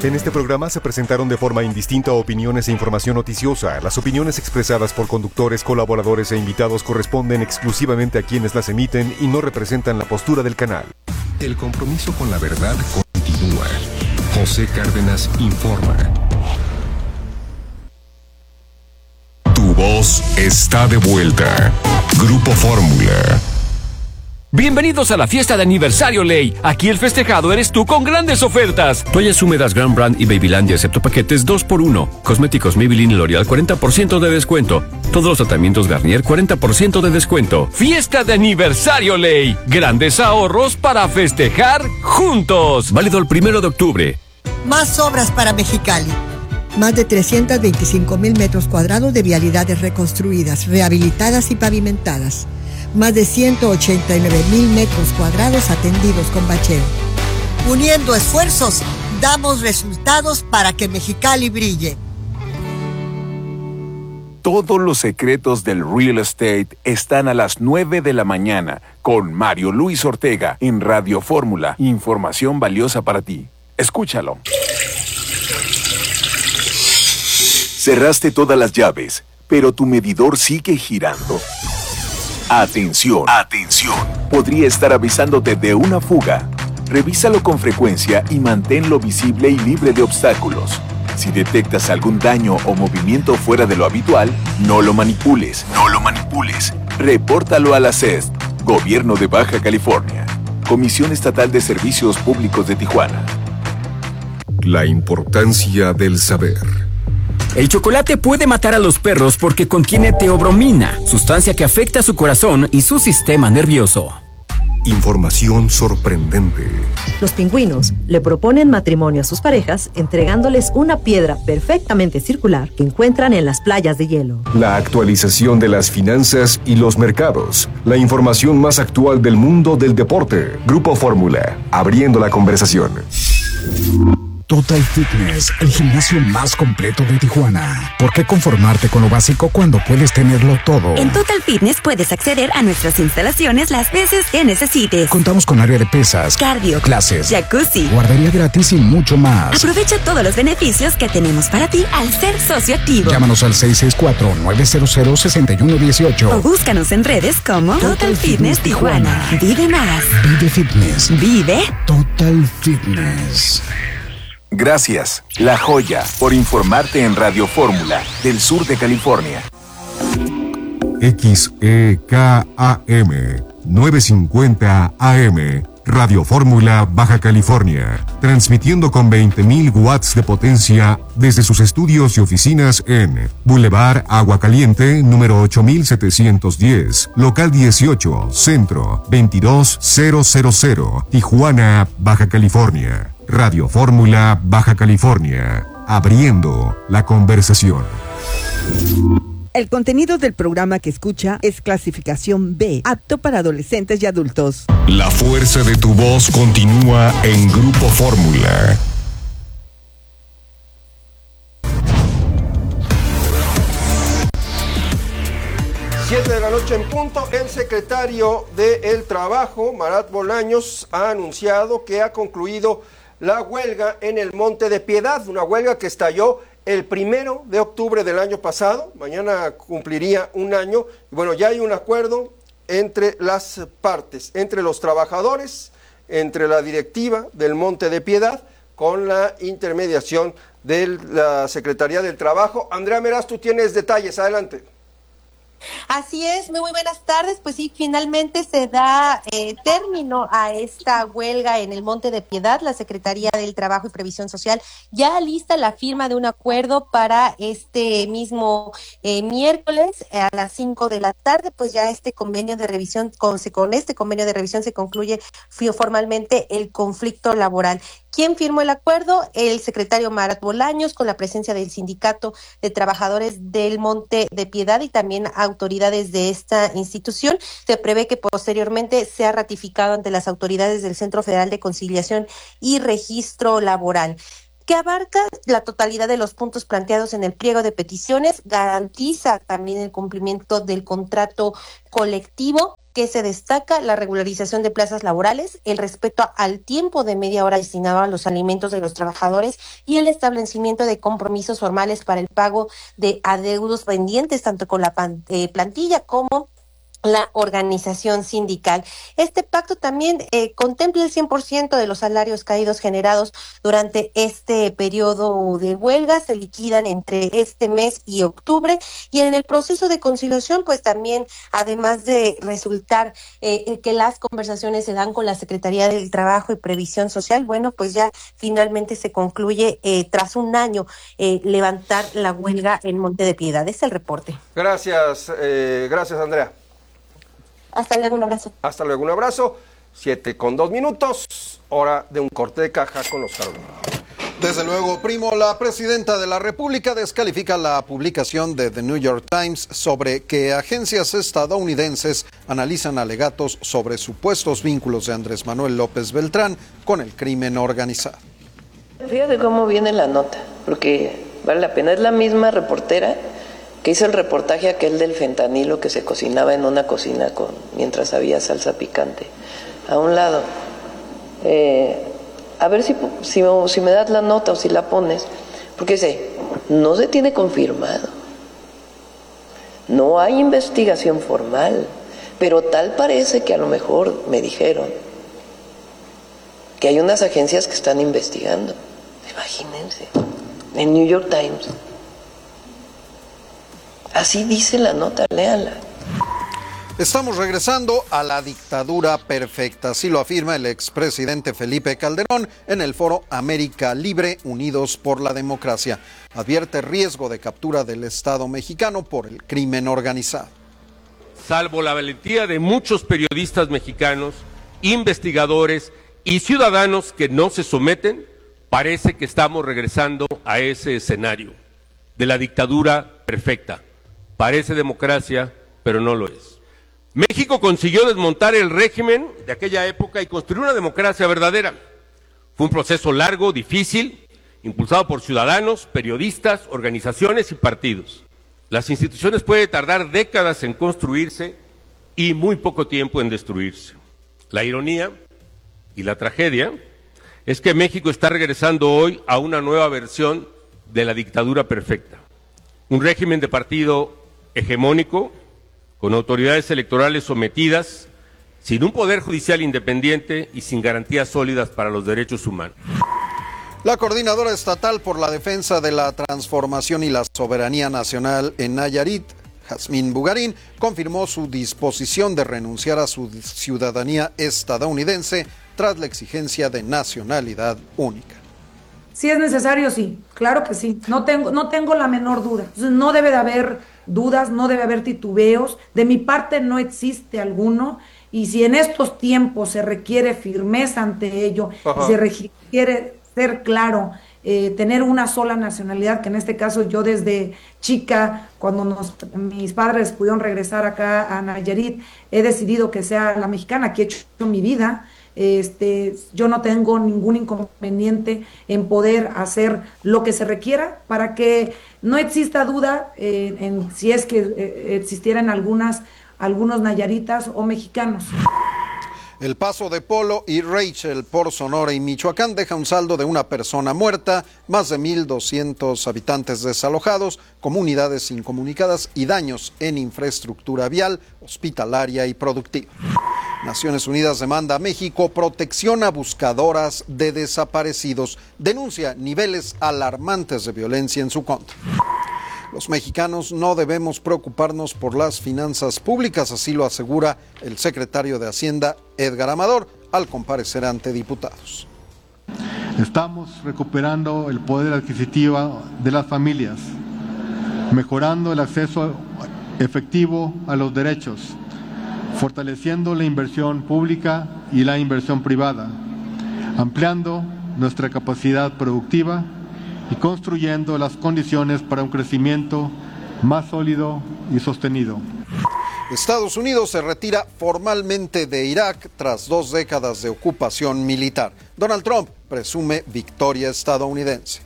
En este programa se presentaron de forma indistinta opiniones e información noticiosa. Las opiniones expresadas por conductores, colaboradores e invitados corresponden exclusivamente a quienes las emiten y no representan la postura del canal. El compromiso con la verdad continúa. José Cárdenas informa. Tu voz está de vuelta. Grupo Fórmula. Bienvenidos a la fiesta de aniversario Ley. Aquí el festejado eres tú con grandes ofertas. Toallas húmedas Grand Brand y Babylandia excepto paquetes 2x1. Cosméticos Maybelline y L'Oreal 40% de descuento. Todos los tratamientos Garnier 40% de descuento. Fiesta de aniversario Ley. Grandes ahorros para festejar juntos. Válido el 1 de octubre. Más obras para Mexicali. Más de 325,000 metros cuadrados de vialidades reconstruidas, rehabilitadas y pavimentadas. Más de 189,000 metros cuadrados atendidos con bacheo. Uniendo esfuerzos, damos resultados para que Mexicali brille. Todos los secretos del real estate están a las 9 de la mañana con Mario Luis Ortega en Radio Fórmula. Información valiosa para ti. Escúchalo. Cerraste todas las llaves, pero tu medidor sigue girando. Atención, atención. Podría estar avisándote de una fuga. Revísalo con frecuencia y manténlo visible y libre de obstáculos. Si detectas algún daño o movimiento fuera de lo habitual, no lo manipules, no lo manipules. Repórtalo a la CEST, Gobierno de Baja California, Comisión Estatal de Servicios Públicos de Tijuana. La importancia del saber. El chocolate puede matar a los perros porque contiene teobromina, sustancia que afecta a su corazón y su sistema nervioso. Información sorprendente. Los pingüinos le proponen matrimonio a sus parejas entregándoles una piedra perfectamente circular que encuentran en las playas de hielo. La actualización de las finanzas y los mercados. La información más actual del mundo del deporte. Grupo Fórmula, abriendo la conversación. Total Fitness, el gimnasio más completo de Tijuana. ¿Por qué conformarte con lo básico cuando puedes tenerlo todo? En Total Fitness puedes acceder a nuestras instalaciones las veces que necesites. Contamos con área de pesas, cardio, clases, jacuzzi, guardería gratis y mucho más. Aprovecha todos los beneficios que tenemos para ti al ser socio activo. Llámanos al 664-900-6118 o búscanos en redes como Total Fitness Tijuana. Vive más. Vive Fitness. Vive Total Fitness. Gracias, La Joya, por informarte en Radio Fórmula del sur de California. XEKAM 950 AM, Radio Fórmula, Baja California, transmitiendo con 20,000 watts de potencia desde sus estudios y oficinas en Boulevard Agua Caliente, número 8710, local 18, centro 22000, Tijuana, Baja California. Radio Fórmula, Baja California, abriendo la conversación. El contenido del programa que escucha es clasificación B, apto para adolescentes y adultos. La fuerza de tu voz continúa en Grupo Fórmula. Siete de la noche en punto. El secretario del Trabajo, Marat Bolaños, ha anunciado que ha concluido la huelga en el Monte de Piedad, una huelga que estalló el 1 de octubre del año pasado. Mañana cumpliría un año. Y bueno, ya hay un acuerdo entre las partes, entre los trabajadores, entre la directiva del Monte de Piedad, con la intermediación de la Secretaría del Trabajo. Andrea Meraz, tú tienes detalles, adelante. Así es, muy buenas tardes. Pues sí, finalmente se da término a esta huelga en el Monte de Piedad. La Secretaría del Trabajo y Previsión Social ya lista la firma de un acuerdo para este mismo miércoles a las 5 de la tarde. Pues ya este convenio de revisión, con este convenio de revisión se concluye formalmente el conflicto laboral. ¿Quién firmó el acuerdo? El secretario Marat Bolaños, con la presencia del Sindicato de Trabajadores del Monte de Piedad y también autoridades de esta institución. Se prevé que posteriormente sea ratificado ante las autoridades del Centro Federal de Conciliación y Registro Laboral. que abarca la totalidad de los puntos planteados en el pliego de peticiones, garantiza también el cumplimiento del contrato colectivo, que se destaca la regularización de plazas laborales, el respeto al tiempo de media hora destinado a los alimentos de los trabajadores y el establecimiento de compromisos formales para el pago de adeudos pendientes tanto con la plantilla como la organización sindical. Este pacto también contempla el 100% de los salarios caídos generados durante este periodo de huelga, se liquidan entre este mes y octubre, y en el proceso de conciliación, pues también, además de resultar que las conversaciones se dan con la Secretaría del Trabajo y Previsión Social, bueno, pues ya finalmente se concluye tras un año levantar la huelga en Monte de Piedad. Es el reporte. Gracias, Andrea. Hasta luego, un abrazo. Hasta luego, un abrazo. 7:02, hora de un corte de caja con Oscar Olvera. Desde luego, primo, la presidenta de la República descalifica la publicación de The New York Times sobre que agencias estadounidenses analizan alegatos sobre supuestos vínculos de Andrés Manuel López Beltrán con el crimen organizado. Fíjate cómo viene la nota, porque vale la pena. Es la misma reportera que hizo el reportaje aquel del fentanilo que se cocinaba en una cocina mientras había salsa picante. A un lado. A ver si me das la nota o si la pones. Porque no se tiene confirmado. No hay investigación formal. Pero tal parece que a lo mejor me dijeron que hay unas agencias que están investigando. Imagínense. En New York Times. Así dice la nota, léala. Estamos regresando a la dictadura perfecta, así lo afirma el expresidente Felipe Calderón en el foro América Libre, Unidos por la Democracia. Advierte riesgo de captura del Estado mexicano por el crimen organizado. Salvo la valentía de muchos periodistas mexicanos, investigadores y ciudadanos que no se someten, parece que estamos regresando a ese escenario de la dictadura perfecta. Parece democracia, pero no lo es. México consiguió desmontar el régimen de aquella época y construir una democracia verdadera. Fue un proceso largo, difícil, impulsado por ciudadanos, periodistas, organizaciones y partidos. Las instituciones pueden tardar décadas en construirse y muy poco tiempo en destruirse. La ironía y la tragedia es que México está regresando hoy a una nueva versión de la dictadura perfecta. Un régimen de partido hegemónico, con autoridades electorales sometidas, sin un poder judicial independiente y sin garantías sólidas para los derechos humanos. La coordinadora estatal por la defensa de la transformación y la soberanía nacional en Nayarit, Jazmín Bugarín, confirmó su disposición de renunciar a su ciudadanía estadounidense tras la exigencia de nacionalidad única. Si es necesario, sí, claro que sí, no tengo la menor duda. No debe de haber dudas, no debe haber titubeos, de mi parte no existe alguno, y si en estos tiempos se requiere firmeza ante ello, y se requiere ser claro, tener una sola nacionalidad, que en este caso yo desde chica, cuando mis padres pudieron regresar acá a Nayarit, he decidido que sea la mexicana, que he hecho mi vida. Yo no tengo ningún inconveniente en poder hacer lo que se requiera para que no exista duda en si es que existieran algunos nayaritas o mexicanos. El Paso de Polo y Rachel por Sonora y Michoacán deja un saldo de una persona muerta, más de 1,200 habitantes desalojados, comunidades incomunicadas y daños en infraestructura vial, hospitalaria y productiva. Naciones Unidas demanda a México protección a buscadoras de desaparecidos. Denuncia niveles alarmantes de violencia en su contra. Los mexicanos no debemos preocuparnos por las finanzas públicas, así lo asegura el secretario de Hacienda, Edgar Amador, al comparecer ante diputados. Estamos recuperando el poder adquisitivo de las familias, mejorando el acceso efectivo a los derechos, fortaleciendo la inversión pública y la inversión privada, ampliando nuestra capacidad productiva y construyendo las condiciones para un crecimiento más sólido y sostenido. Estados Unidos se retira formalmente de Irak tras 2 décadas de ocupación militar. Donald Trump presume victoria estadounidense.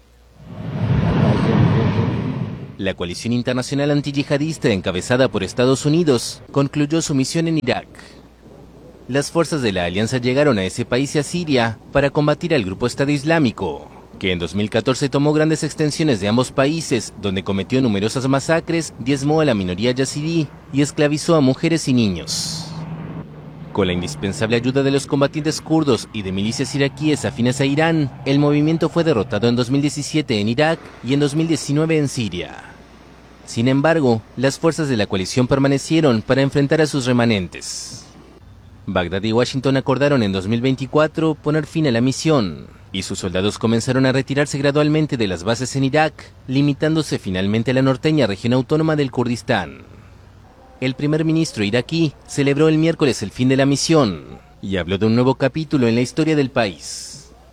La coalición internacional antiyihadista encabezada por Estados Unidos concluyó su misión en Irak. Las fuerzas de la alianza llegaron a ese país y a Siria para combatir al grupo Estado Islámico, que en 2014 tomó grandes extensiones de ambos países, donde cometió numerosas masacres, diezmó a la minoría yazidí y esclavizó a mujeres y niños. Con la indispensable ayuda de los combatientes kurdos y de milicias iraquíes afines a Irán, el movimiento fue derrotado en 2017 en Irak y en 2019 en Siria. Sin embargo, las fuerzas de la coalición permanecieron para enfrentar a sus remanentes. Bagdad y Washington acordaron en 2024 poner fin a la misión, y sus soldados comenzaron a retirarse gradualmente de las bases en Irak, limitándose finalmente a la norteña región autónoma del Kurdistán. El primer ministro iraquí celebró el miércoles el fin de la misión y habló de un nuevo capítulo en la historia del país.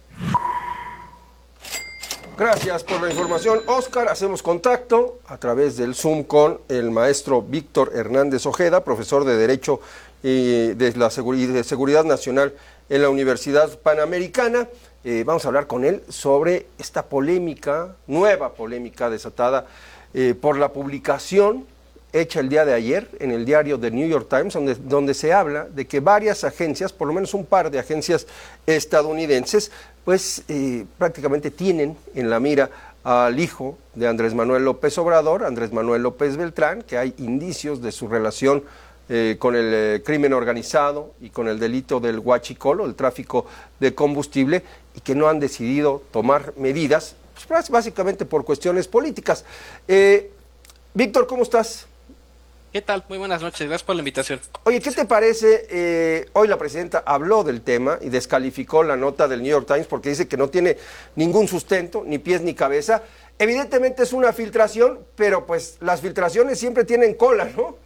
Gracias por la información, Oscar. Hacemos contacto a través del Zoom con el maestro Víctor Hernández Ojeda, profesor de Derecho y de Seguridad Nacional en la Universidad Panamericana. Vamos a hablar con él sobre esta polémica, nueva polémica desatada por la publicación hecha el día de ayer en el diario The New York Times, donde se habla de que varias agencias, por lo menos un par de agencias estadounidenses, pues prácticamente tienen en la mira al hijo de Andrés Manuel López Obrador, Andrés Manuel López Beltrán, que hay indicios de su relación con el crimen organizado y con el delito del huachicol, el tráfico de combustible, y que no han decidido tomar medidas, pues, básicamente por cuestiones políticas. Víctor, ¿cómo estás? ¿Qué tal? Muy buenas noches, gracias por la invitación. Oye, ¿qué te parece? Hoy la presidenta habló del tema y descalificó la nota del New York Times porque dice que no tiene ningún sustento, ni pies ni cabeza. Evidentemente es una filtración, pero pues las filtraciones siempre tienen cola, ¿no?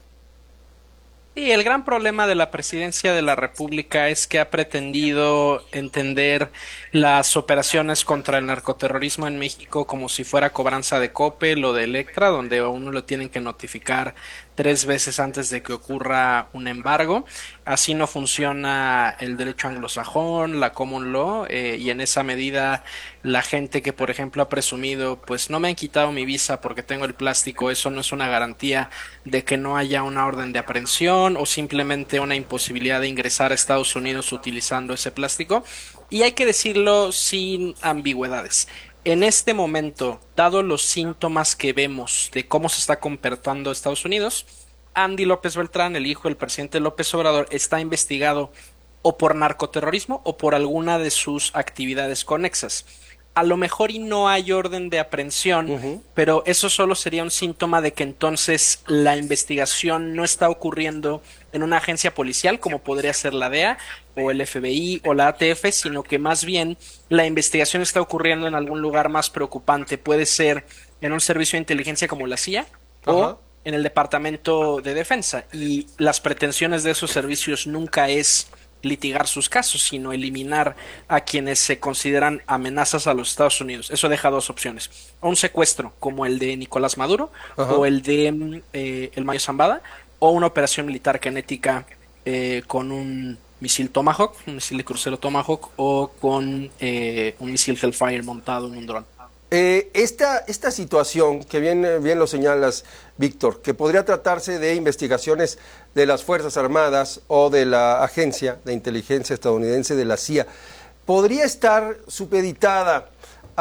Sí, el gran problema de la presidencia de la República es que ha pretendido entender las operaciones contra el narcoterrorismo en México como si fuera cobranza de Coppel o de Electra, donde a uno lo tienen que notificar 3 veces antes de que ocurra un embargo. Así no funciona el derecho anglosajón, la common law, y en esa medida la gente que, por ejemplo, ha presumido, pues no me han quitado mi visa porque tengo el plástico, eso no es una garantía de que no haya una orden de aprehensión o simplemente una imposibilidad de ingresar a Estados Unidos utilizando ese plástico. Y hay que decirlo sin ambigüedades. En este momento, dado los síntomas que vemos de cómo se está comportando Estados Unidos, Andy López Beltrán, el hijo del presidente López Obrador, está investigado o por narcoterrorismo o por alguna de sus actividades conexas. A lo mejor y no hay orden de aprehensión, pero eso solo sería un síntoma de que entonces la investigación no está ocurriendo en una agencia policial como podría ser la DEA o el FBI o la ATF, sino que más bien la investigación está ocurriendo en algún lugar más preocupante. Puede ser en un servicio de inteligencia como la CIA o en el Departamento de Defensa, y las pretensiones de esos servicios nunca es litigar sus casos, sino eliminar a quienes se consideran amenazas a los Estados Unidos. Eso deja 2 opciones: un secuestro como el de Nicolás Maduro o el de el Mayo Zambada, o una operación militar kinética con un misil Tomahawk, un misil de crucero Tomahawk, o con un misil Hellfire montado en un dron. Esta situación que bien lo señalas, Víctor, que podría tratarse de investigaciones de las Fuerzas Armadas o de la Agencia de Inteligencia Estadounidense, de la CIA, podría estar supeditada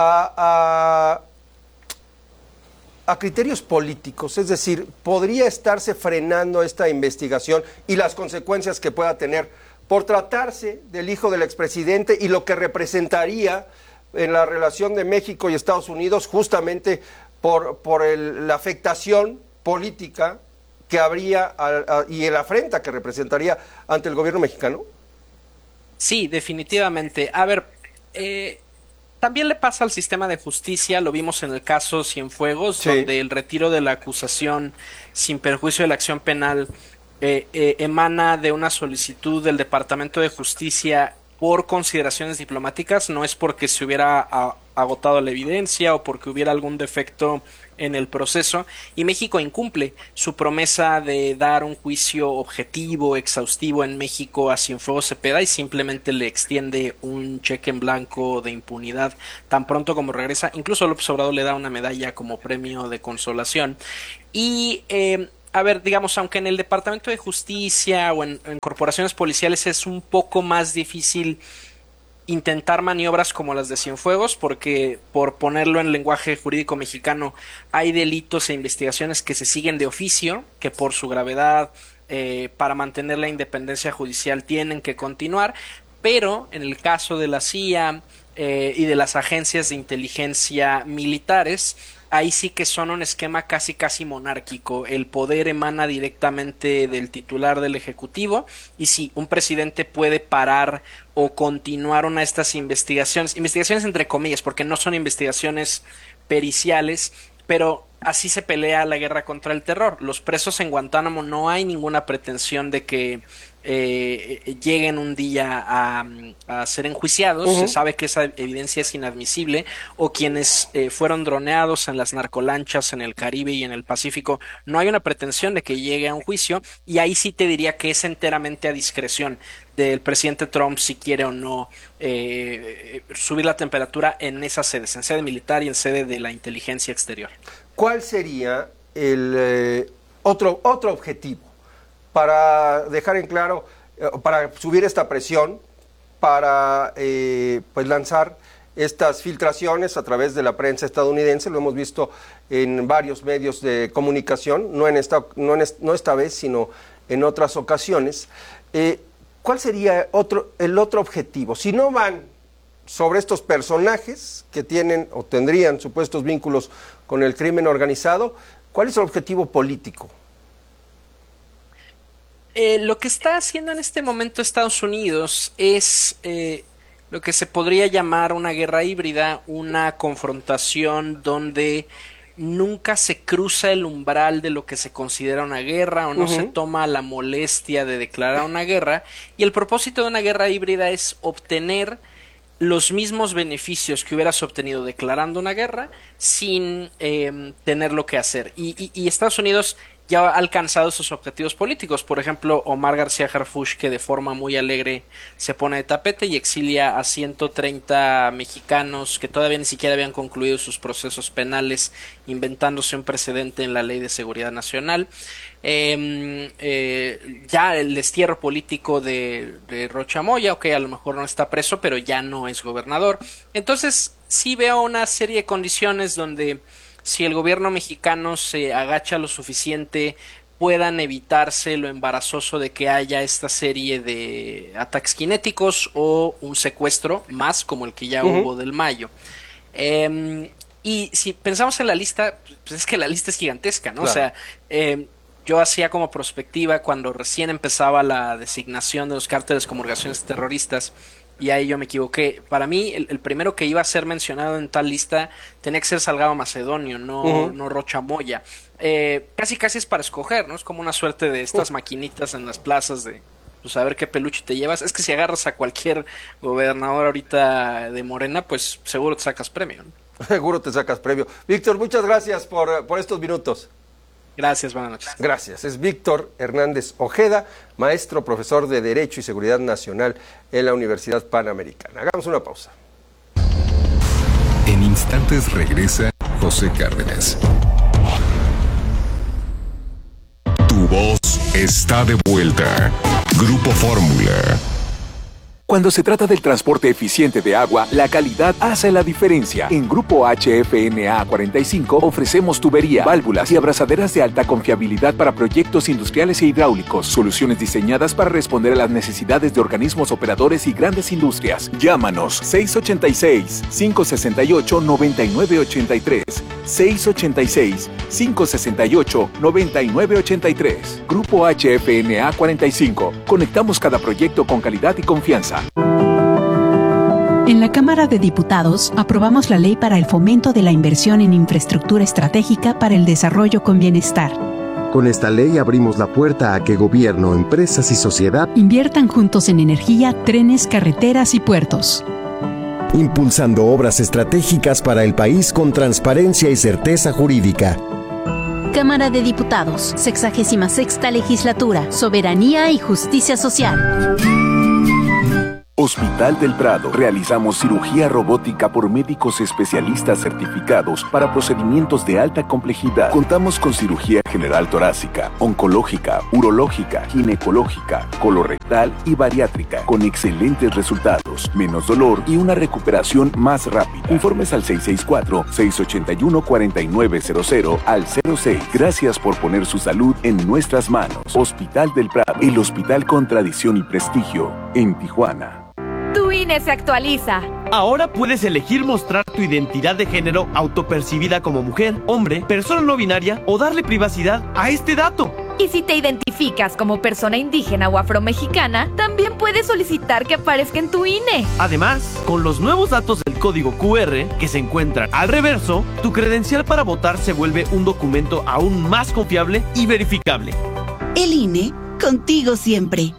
a criterios políticos, es decir, podría estarse frenando esta investigación y las consecuencias que pueda tener por tratarse del hijo del expresidente y lo que representaría en la relación de México y Estados Unidos, justamente por la afectación política que habría y la afrenta que representaría ante el gobierno mexicano. Sí, definitivamente. A ver, también le pasa al sistema de justicia, lo vimos en el caso Cienfuegos, sí, donde el retiro de la acusación sin perjuicio de la acción penal emana de una solicitud del Departamento de Justicia por consideraciones diplomáticas, no es porque se hubiera agotado la evidencia o porque hubiera algún defecto en el proceso, y México incumple su promesa de dar un juicio objetivo, exhaustivo en México a Cienfuegos Cepeda, y simplemente le extiende un cheque en blanco de impunidad tan pronto como regresa. Incluso López Obrador le da una medalla como premio de consolación. Y a ver, digamos, aunque en el Departamento de Justicia o en corporaciones policiales es un poco más difícil intentar maniobras como las de Cienfuegos, porque, por ponerlo en lenguaje jurídico mexicano, hay delitos e investigaciones que se siguen de oficio, que por su gravedad, para mantener la independencia judicial, tienen que continuar, pero en el caso de la CIA y de las agencias de inteligencia militares, ahí sí que son un esquema casi monárquico. El poder emana directamente del titular del Ejecutivo, y sí, un presidente puede parar o continuar una de estas investigaciones entre comillas, porque no son investigaciones periciales, pero así se pelea la guerra contra el terror. Los presos en Guantánamo, no hay ninguna pretensión de que lleguen un día a ser enjuiciados. Se sabe que esa evidencia es inadmisible, o quienes fueron droneados en las narcolanchas en el Caribe y en el Pacífico, no hay una pretensión de que llegue a un juicio, y ahí sí te diría que es enteramente a discreción del presidente Trump si quiere o no subir la temperatura en esas sedes, en sede militar y en sede de la inteligencia exterior. ¿Cuál sería el otro objetivo para dejar en claro, para subir esta presión, para pues lanzar estas filtraciones a través de la prensa estadounidense? Lo hemos visto en varios medios de comunicación, no esta vez, sino en otras ocasiones. ¿Cuál sería el otro objetivo? Si no van sobre estos personajes que tienen o tendrían supuestos vínculos con el crimen organizado, ¿cuál es el objetivo político? Lo que está haciendo en este momento Estados Unidos es lo que se podría llamar una guerra híbrida, una confrontación donde nunca se cruza el umbral de lo que se considera una guerra, o no se toma la molestia de declarar una guerra, y el propósito de una guerra híbrida es obtener los mismos beneficios que hubieras obtenido declarando una guerra sin tenerlo que hacer. Y Estados Unidos ya ha alcanzado sus objetivos políticos. Por ejemplo, Omar García Harfuch, que de forma muy alegre se pone de tapete y exilia a 130 mexicanos que todavía ni siquiera habían concluido sus procesos penales, inventándose un precedente en la Ley de Seguridad Nacional. Ya el destierro político de Rocha Moya, ok, a lo mejor no está preso, pero ya no es gobernador. Entonces sí veo una serie de condiciones donde, si el gobierno mexicano se agacha lo suficiente, puedan evitarse lo embarazoso de que haya esta serie de ataques cinéticos o un secuestro más como el que ya hubo del Mayo. Y si pensamos en la lista, pues es que la lista es gigantesca, ¿no? Claro. O sea, yo hacía como prospectiva cuando recién empezaba la designación de los cárteles como organizaciones terroristas, y ahí yo me equivoqué. Para mí, el primero que iba a ser mencionado en tal lista tenía que ser Salgado Macedonio, no Rocha Moya. Casi es para escoger, ¿no? Es como una suerte de estas maquinitas en las plazas de, pues, a ver qué peluche te llevas. Es que si agarras a cualquier gobernador ahorita de Morena, pues seguro te sacas premio, ¿no? Seguro te sacas premio. Víctor, muchas gracias por estos minutos. Gracias, buenas noches. Gracias. Es Víctor Hernández Ojeda, maestro, profesor de Derecho y Seguridad Nacional en la Universidad Panamericana. Hagamos una pausa. En instantes regresa José Cárdenas. Tu voz está de vuelta. Grupo Fórmula. Cuando se trata del transporte eficiente de agua, la calidad hace la diferencia. En Grupo HFNA 45 ofrecemos tubería, válvulas y abrazaderas de alta confiabilidad para proyectos industriales e hidráulicos. Soluciones diseñadas para responder a las necesidades de organismos operadores y grandes industrias. Llámanos 686-568-9983. 686-568-9983. Grupo HFNA 45. Conectamos cada proyecto con calidad y confianza. En la Cámara de Diputados aprobamos la Ley para el Fomento de la Inversión en Infraestructura Estratégica para el Desarrollo con Bienestar. Con esta ley abrimos la puerta a que gobierno, empresas y sociedad inviertan juntos en energía, trenes, carreteras y puertos. Impulsando obras estratégicas para el país con transparencia y certeza jurídica. Cámara de Diputados, 66ª Legislatura, Soberanía y Justicia Social. Hospital del Prado. Realizamos cirugía robótica por médicos especialistas certificados para procedimientos de alta complejidad. Contamos con cirugía general torácica, oncológica, urológica, ginecológica, colorectal y bariátrica, con excelentes resultados, menos dolor y una recuperación más rápida. Informes al 664-681-4900 al 06. Gracias por poner su salud en nuestras manos. Hospital del Prado, el hospital con tradición y prestigio en Tijuana. Tu INE se actualiza. Ahora puedes elegir mostrar tu identidad de género autopercibida como mujer, hombre, persona no binaria o darle privacidad a este dato. Y si te identificas como persona indígena o afromexicana, también puedes solicitar que aparezca en tu INE. Además, con los nuevos datos del código QR que se encuentran al reverso, tu credencial para votar se vuelve un documento aún más confiable y verificable. El INE, contigo siempre.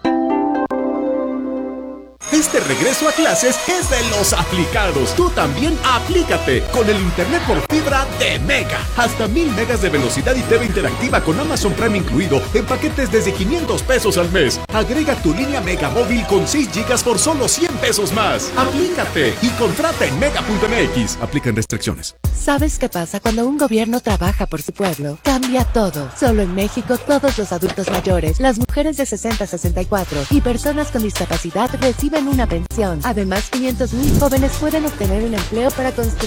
Este regreso a clases es de los aplicados. Tú también aplícate con el internet por fibra de Mega. Hasta 1000 megas de velocidad y TV interactiva con Amazon Prime incluido en paquetes desde 500 pesos al mes. Agrega tu línea Mega móvil con 6 gigas por solo 100 pesos más. Aplícate y contrata en mega.mx. Aplican restricciones. ¿Sabes qué pasa cuando un gobierno trabaja por su pueblo? Cambia todo. Solo en México todos los adultos mayores, las mujeres de 60 a 64 y personas con discapacidad reciben una pensión. Además, 500,000 jóvenes pueden obtener un empleo para construir